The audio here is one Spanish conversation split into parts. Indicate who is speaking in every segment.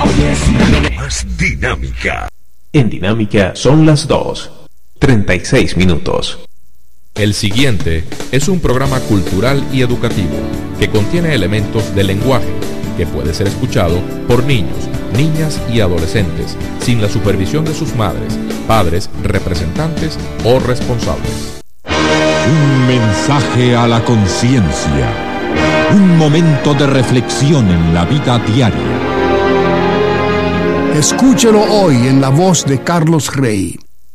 Speaker 1: Más dinámica.
Speaker 2: En Dinámica son las 2:36.
Speaker 3: El siguiente es un programa cultural y educativo que contiene elementos de lenguaje que puede ser escuchado por niños, niñas y adolescentes sin la supervisión de sus madres, padres, representantes o responsables.
Speaker 4: Un mensaje a la conciencia. Un momento de reflexión en la vida diaria.
Speaker 5: Escúchelo hoy en la voz de Carlos Rey.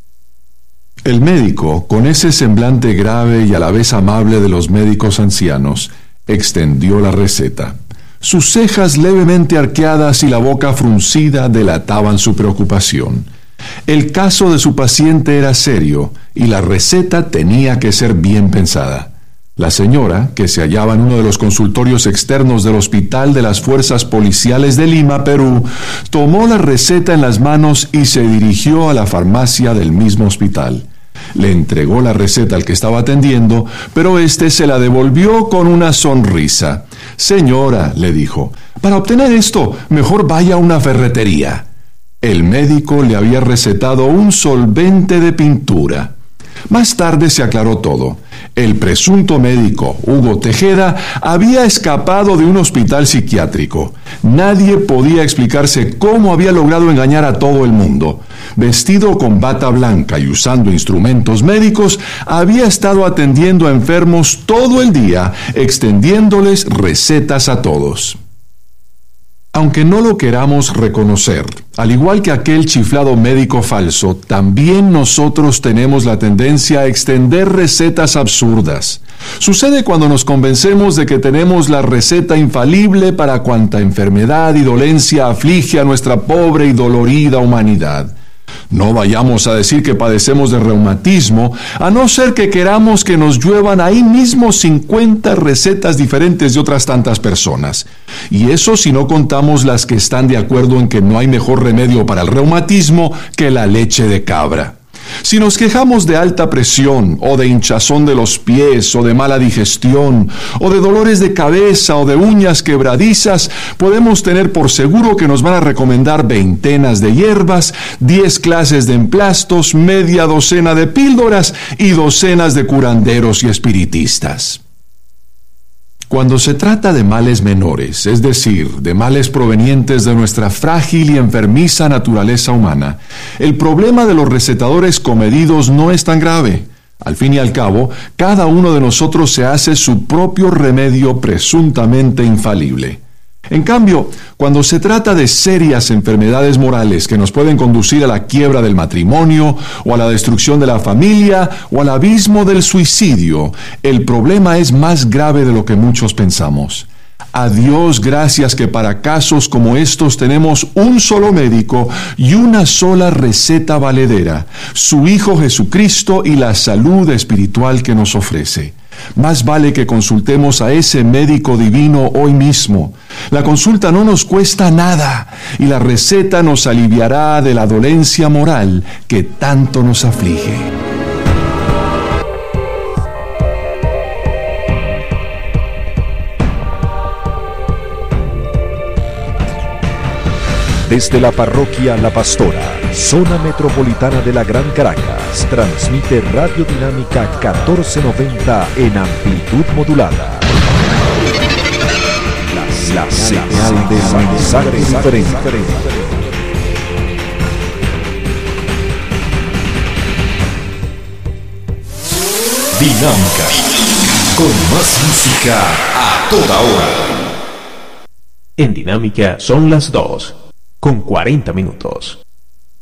Speaker 6: El médico, con ese semblante grave y a la vez amable de los médicos ancianos, extendió la receta. Sus cejas levemente arqueadas y la boca fruncida delataban su preocupación. El caso de su paciente era serio y la receta tenía que ser bien pensada. La señora, que se hallaba en uno de los consultorios externos del Hospital de las Fuerzas Policiales de Lima, Perú, tomó la receta en las manos y se dirigió a la farmacia del mismo hospital. Le entregó la receta al que estaba atendiendo, pero éste se la devolvió con una sonrisa. «Señora», le dijo, «para obtener esto, mejor vaya a una ferretería». El médico le había recetado un solvente de pintura. Más tarde se aclaró todo. El presunto médico, Hugo Tejeda, había escapado de un hospital psiquiátrico. Nadie podía explicarse cómo había logrado engañar a todo el mundo. Vestido con bata blanca y usando instrumentos médicos, había estado atendiendo a enfermos todo el día, extendiéndoles recetas a todos. Aunque no lo queramos reconocer, al igual que aquel chiflado médico falso, también nosotros tenemos la tendencia a extender recetas absurdas. Sucede cuando nos convencemos de que tenemos la receta infalible para cuanta enfermedad y dolencia aflige a nuestra pobre y dolorida humanidad. No vayamos a decir que padecemos de reumatismo, a no ser que queramos que nos lluevan ahí mismo 50 recetas diferentes de otras tantas personas. Y eso si no contamos las que están de acuerdo en que no hay mejor remedio para el reumatismo que la leche de cabra. Si nos quejamos de alta presión, o de hinchazón de los pies, o de mala digestión, o de dolores de cabeza, o de uñas quebradizas, podemos tener por seguro que nos van a recomendar veintenas de hierbas, 10 clases de emplastos, media docena de píldoras y docenas de curanderos y espiritistas. Cuando se trata de males menores, es decir, de males provenientes de nuestra frágil y enfermiza naturaleza humana, el problema de los recetadores comedidos no es tan grave. Al fin y al cabo, cada uno de nosotros se hace su propio remedio presuntamente infalible. En cambio, cuando se trata de serias enfermedades morales que nos pueden conducir a la quiebra del matrimonio, o a la destrucción de la familia, o al abismo del suicidio, el problema es más grave de lo que muchos pensamos. A Dios gracias que para casos como estos tenemos un solo médico y una sola receta valedera, su Hijo Jesucristo y la salud espiritual que nos ofrece. Más vale que consultemos a ese médico divino hoy mismo. La consulta no nos cuesta nada y la receta nos aliviará de la dolencia moral que tanto nos aflige.
Speaker 1: Desde la parroquia La Pastora, zona metropolitana de la Gran Caracas, transmite Radio Dinámica 1490 en amplitud modulada. La señal de mensaje diferente. Dinámica, con más música a toda hora.
Speaker 2: En Dinámica son las 2:40.